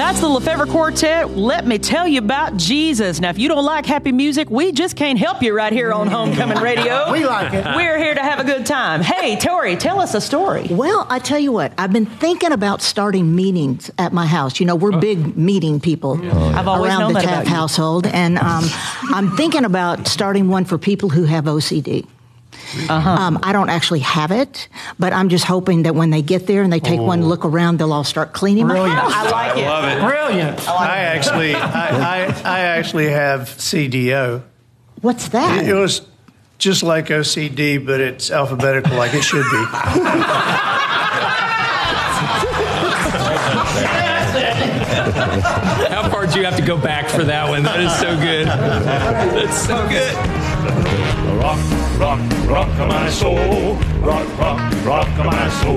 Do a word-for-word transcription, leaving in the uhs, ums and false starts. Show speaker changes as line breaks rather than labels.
That's the Lefevre Quartet. Let me tell you about Jesus. Now, if you don't like happy music, we just can't help you right here on Homecoming Radio.
We like it.
We're here to have a good time. Hey, Tori, tell us a story.
Well, I tell you what, I've been thinking about starting meetings at my house. You know, we're big meeting people
Oh, I've always
around
known
the
that
Taft
about you.
household, and um, I'm thinking about starting one for people who have O C D.
Uh-huh.
Um, I don't actually have it, but I'm just hoping that when they get there and they take one look around, they'll all start cleaning my
Brilliant.
house.
I like
I
it.
love it.
Brilliant.
I actually, I, I, I actually have C D O.
What's that?
It was just like O C D, but it's alphabetical like it should be.
How far do you have to go back for that one? That is so good. That's so good.
Rock, rock, rock my soul. Rock, rock, rock my soul.